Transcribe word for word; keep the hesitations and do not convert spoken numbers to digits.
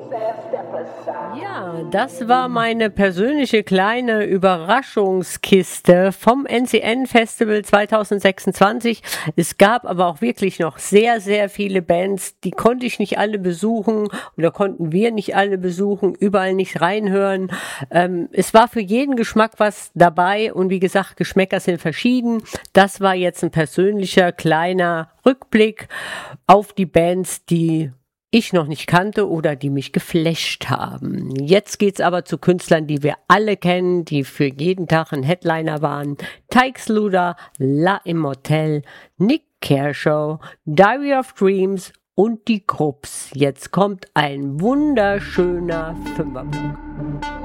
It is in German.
Ja, das war meine persönliche kleine Überraschungskiste vom N C N-Festival zwanzig sechsundzwanzig. Es gab aber auch wirklich noch sehr, sehr viele Bands, die konnte ich nicht alle besuchen oder konnten wir nicht alle besuchen, überall nicht reinhören. Ähm, es war für jeden Geschmack was dabei und wie gesagt, Geschmäcker sind verschieden. Das war jetzt ein persönlicher kleiner Rückblick auf die Bands, die ich noch nicht kannte oder die mich geflasht haben. Jetzt geht's aber zu Künstlern, die wir alle kennen, die für jeden Tag ein Headliner waren. Tykes Luda, La Immortelle, Nick Kershaw, Diary of Dreams und die Krupps. Jetzt kommt ein wunderschöner Fünferblock.